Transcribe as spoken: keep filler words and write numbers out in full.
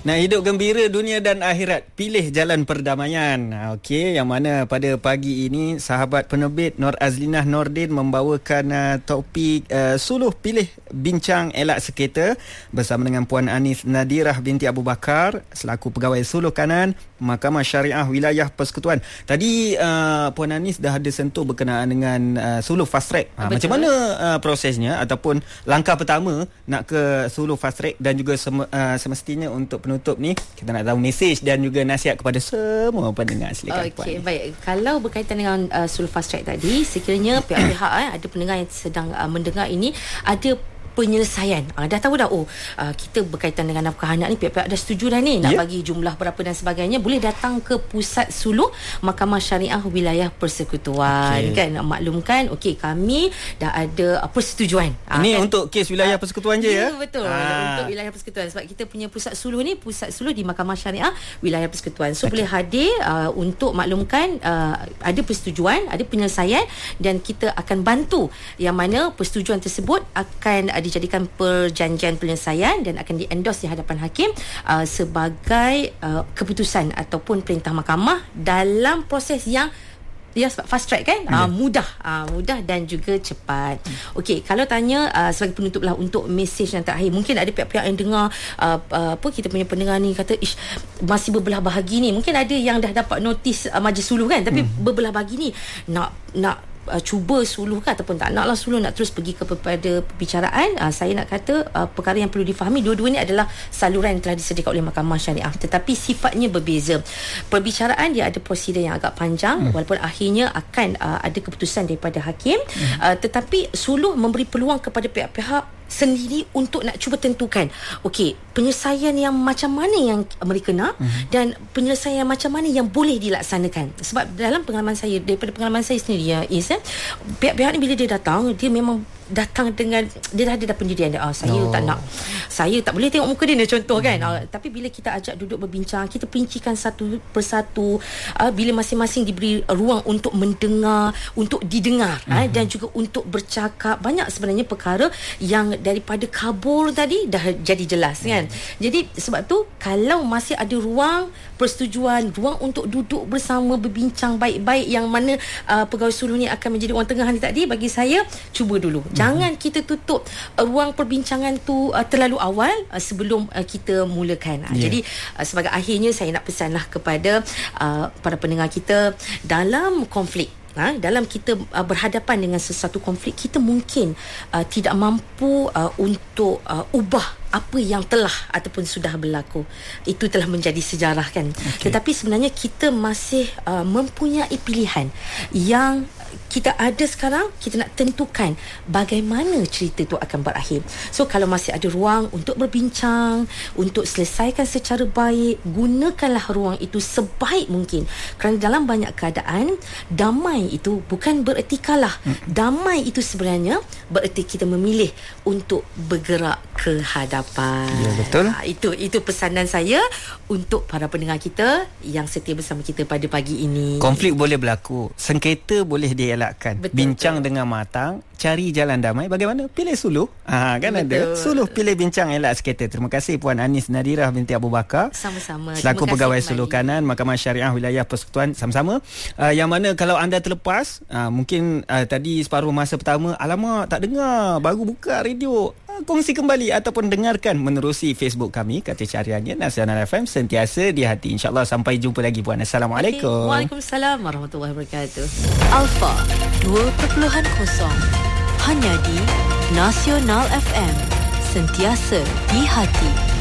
Nak hidup gembira dunia dan akhirat, pilih jalan perdamaian. Okey, yang mana pada pagi ini sahabat penerbit Nur Azlinah Nordin membawakan uh, topik uh, suluh pilih bincang elak sengketa bersama dengan Puan Anis Nadirah binti Abu Bakar selaku pegawai suluh kanan Mahkamah Syariah Wilayah Persekutuan. Tadi uh, Puan Anis dah ada sentuh berkenaan dengan uh, suluh fast track. Ha, macam mana uh, prosesnya ataupun langkah pertama nak ke suluh fast track, dan juga sem- uh, semestinya untuk penutup ni kita nak tahu mesej dan juga nasihat kepada semua pendengar. Silakan. Okey, baik. Kalau berkaitan dengan uh, suluh fast track tadi, sekiranya pihak-pihak eh, ada pendengar yang sedang uh, mendengar ini, ada penyelesaian. Ah, dah tahu dah, oh uh, kita berkaitan dengan nafkah anak ni pihak-pihak dah setuju dah ni, nak yeah. bagi jumlah berapa dan sebagainya, boleh datang ke pusat suluh Mahkamah Syariah Wilayah Persekutuan. Okay. Kan maklumkan, okey kami dah ada uh, persetujuan. Ini ah, kan? Untuk kes wilayah persekutuan je ya? Ya, betul. Ah. Untuk wilayah persekutuan, sebab kita punya pusat suluh ni pusat suluh di Mahkamah Syariah Wilayah Persekutuan. So okay. boleh hadir uh, untuk maklumkan uh, ada persetujuan, ada penyelesaian, dan kita akan bantu yang mana persetujuan tersebut akan uh, dijadikan perjanjian penyelesaian dan akan di-endorse di hadapan hakim uh, sebagai uh, keputusan ataupun perintah mahkamah dalam proses yang ya, sebab fast track kan, yeah. uh, mudah uh, mudah dan juga cepat. hmm. Okey, kalau tanya uh, sebagai penutup lah untuk mesej yang terakhir, mungkin ada pihak-pihak yang dengar uh, uh, apa kita punya pendengar ni kata ish masih berbelah bahagi ni, mungkin ada yang dah dapat notis uh, majlis suluh kan, tapi hmm. berbelah bahagi ni nak nak Uh, cuba suluh kan ataupun tak naklah suluh, nak terus pergi kepada perbicaraan. uh, saya nak kata uh, perkara yang perlu difahami, dua-dua ni adalah saluran yang telah disediakan oleh Mahkamah Syariah, tetapi sifatnya berbeza. Perbicaraan dia ada prosedur yang agak panjang, hmm. walaupun akhirnya akan uh, ada keputusan daripada hakim, hmm. uh, tetapi suluh memberi peluang kepada pihak-pihak sendiri untuk nak cuba tentukan okey penyelesaian yang macam mana yang mereka nak, hmm. dan penyelesaian macam mana yang boleh dilaksanakan. Sebab dalam pengalaman saya, daripada pengalaman saya sendiri ya Is, eh, pihak-pihak ni bila dia datang, dia memang datang dengan dia dah ada dah pendirian dia. Ah, saya no. tak nak, saya tak boleh tengok muka dia ni, contoh hmm. kan. Ah, tapi bila kita ajak duduk berbincang, kita perincikan satu persatu, ah, bila masing-masing diberi ruang untuk mendengar, untuk didengar, hmm. ah, dan juga untuk bercakap. Banyak sebenarnya perkara yang daripada kabur tadi dah jadi jelas kan. Hmm. Jadi sebab tu kalau masih ada ruang persetujuan, ruang untuk duduk bersama berbincang baik-baik, yang mana uh, pegawai suluh ni akan menjadi orang tengah ni tadi, bagi saya cuba dulu. Hmm. Jangan kita tutup uh, ruang perbincangan tu uh, terlalu awal uh, sebelum uh, kita mulakan. Uh, yeah. Jadi uh, sebagai akhirnya saya nak pesanlah kepada uh, para pendengar kita, dalam konflik, Ha, dalam kita uh, berhadapan dengan sesuatu konflik, kita mungkin uh, tidak mampu uh, untuk uh, ubah apa yang telah ataupun sudah berlaku. Itu telah menjadi sejarah kan. Okay. Tetapi sebenarnya kita masih uh, mempunyai pilihan yang kita ada sekarang. Kita nak tentukan bagaimana cerita itu akan berakhir. So kalau masih ada ruang untuk berbincang, untuk selesaikan secara baik, gunakanlah ruang itu sebaik mungkin. Kerana dalam banyak keadaan, damai itu bukan bererti kalah. hmm. Damai itu sebenarnya bererti kita memilih untuk bergerak ke hadapan. Ya, betul. Ha, itu itu pesanan saya untuk para pendengar kita yang setia bersama kita pada pagi ini. Konflik boleh berlaku, sengketa boleh dielakkan. Betul, bincang betul. dengan matang, cari jalan damai. Bagaimana? Pilih suluh. Ha, kan betul. Ada suluh pilih bincang elak sengketa. Terima kasih Puan Anis Nadirah binti Abu Bakar. Sama-sama. Selaku pegawai suluh kanan Mahkamah Syariah Wilayah Persekutuan. Sama-sama. Uh, yang mana kalau anda terlepas, uh, mungkin uh, tadi separuh masa pertama, alamak tak dengar, baru buka radio. Kongsi kembali ataupun dengarkan menerusi Facebook kami, kata cariannya Nasional F M, sentiasa di hati. InsyaAllah sampai jumpa lagi Puan. Assalamualaikum. Okay. Waalaikumsalam warahmatullahi wabarakatuh. Alpha dua kosong hanya di Nasional F M, sentiasa di hati.